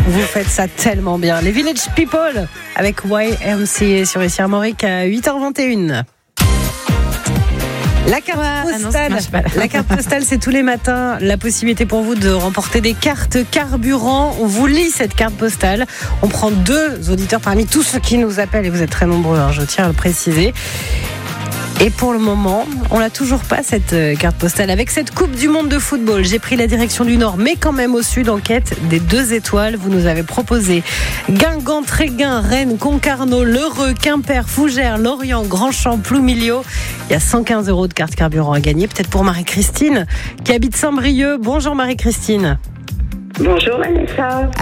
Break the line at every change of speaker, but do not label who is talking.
Vous faites ça tellement bien. Les Village People avec YMCA sur ici Armorique à 8h21. La carte postale, la carte postale, c'est tous les matins la possibilité pour vous de remporter des cartes carburant. On vous lit cette carte postale. On prend 2 auditeurs parmi tous ceux qui nous appellent, et vous êtes très nombreux, je tiens à le préciser. Et pour le moment, on n'a toujours pas cette carte postale. Avec cette Coupe du Monde de football, j'ai pris la direction du Nord, mais quand même au Sud, en quête des 2 étoiles. Vous nous avez proposé Guingamp, Tréguin, Rennes, Concarneau, L'Heureux, Quimper, Fougères, Lorient, Grandchamp, Ploumilliau. Il y a 115 € de carte carburant à gagner. Peut-être pour Marie-Christine, qui habite Saint-Brieuc. Bonjour Marie-Christine.
Bonjour Vanessa.